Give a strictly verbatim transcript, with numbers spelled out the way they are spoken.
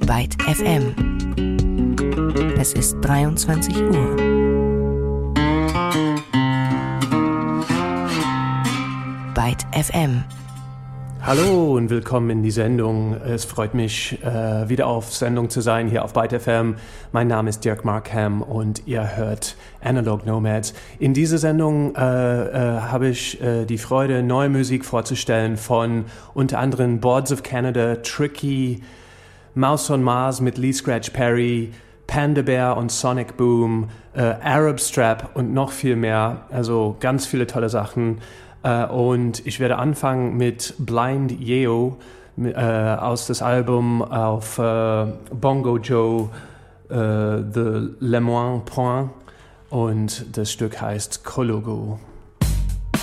Byte F M. Es ist dreiundzwanzig Uhr. Byte F M. Hallo und willkommen in die Sendung. Es freut mich, äh, wieder auf Sendung zu sein hier auf Byte F M. Mein Name ist Dirk Markham und ihr hört Analog Nomads. In dieser Sendung äh, äh, habe ich äh, die Freude, neue Musik vorzustellen von unter anderem Boards of Canada, Tricky, Mouse on Mars mit Lee Scratch Perry, Panda Bear und Sonic Boom, äh, Arab Strap und noch viel mehr. Also ganz viele tolle Sachen. Uh, und ich werde anfangen mit Blind Yeo uh, aus das Album auf uh, Bongo Joe, uh, The Le Moins Point, und das Stück heißt Kologo.